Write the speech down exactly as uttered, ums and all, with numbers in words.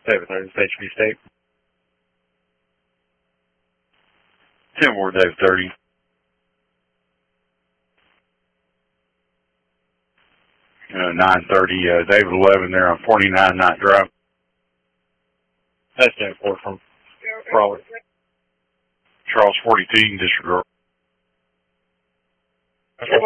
David thirty, H B State. ten four, David thirty. Uh, nine thirty, uh, David eleven there on forty-nine Night Drive. That's ten four from Raleigh. Charles forty-two, you can disregard. Okay.